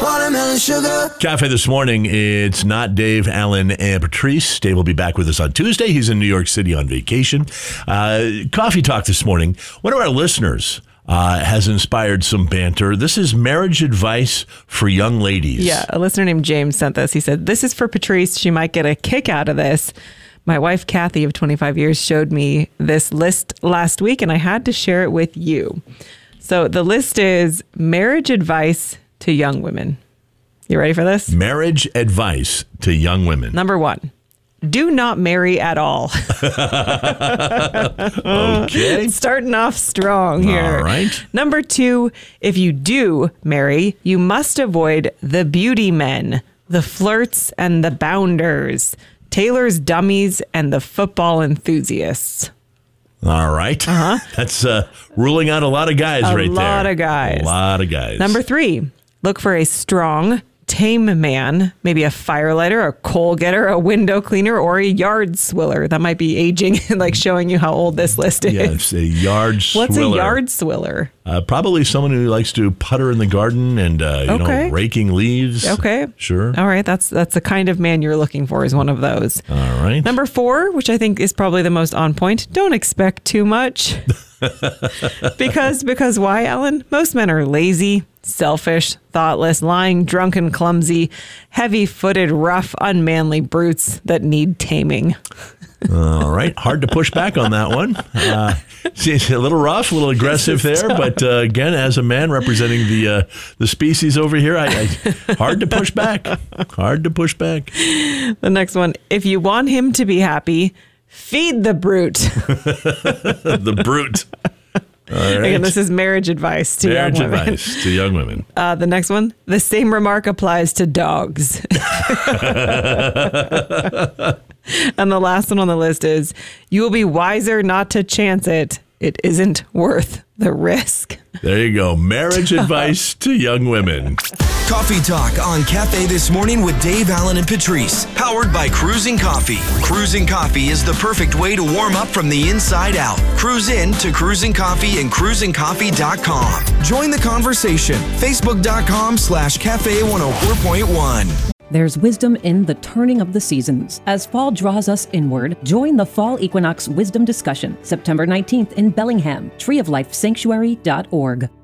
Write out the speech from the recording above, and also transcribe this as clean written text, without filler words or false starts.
Watermelon sugar. Cafe this morning, it's not Dave, Alan, and Patrice. Dave will be back with us on Tuesday. He's in New York City on vacation. Coffee Talk this morning. One of our listeners has inspired some banter. This is marriage advice for young ladies. Yeah, a listener named James sent this. He said, this is for Patrice. She might get a kick out of this. My wife, Kathy, of 25 years, showed me this list last week, and I had to share it with you. So the list is marriage advice to young women. You ready for this? Marriage advice to young women. Number 1, do not marry at all. Okay. Starting off strong here. All right. Number 2, if you do marry, you must avoid the beauty men, the flirts and the bounders, Taylor's dummies, and the football enthusiasts. All right. That's ruling out a lot of guys right there. A lot of guys. A lot of guys. Number 3, look for a strong, tame man, maybe a firelighter, a coal getter, a window cleaner, or a yard swiller. That might be aging, like showing you how old this list is. Yes, a yard swiller. What's a yard swiller? Probably someone who likes to putter in the garden and, you know, raking leaves. Okay. Sure. All right. That's the kind of man you're looking for, is one of those. All right. Number 4, which I think is probably the most on point, don't expect too much. Because why, Ellen? Most men are lazy, selfish, thoughtless, lying, drunken, clumsy, heavy-footed, rough, unmanly brutes that need taming. All right. Hard to push back on that one. It's a little rough, a little aggressive there. But again, as a man representing the species over here, I hard to push back. Hard to push back. The next one. If you want him to be happy, feed the brute. The brute. All right. Again, this is marriage advice to young women. Marriage advice to young women. The next one. The same remark applies to dogs. And the last one on the list is, you will be wiser not to chance it. It isn't worth the risk. There you go. Marriage advice to young women. Coffee Talk on Cafe This Morning with Dave, Alan, and Patrice. Powered by Cruising Coffee. Cruising Coffee is the perfect way to warm up from the inside out. Cruise in to Cruising Coffee and cruisingcoffee.com. Join the conversation. Facebook.com/Cafe 104.1. There's wisdom in the turning of the seasons. As fall draws us inward, join the Fall Equinox Wisdom Discussion, September 19th in Bellingham, treeoflifesanctuary.org.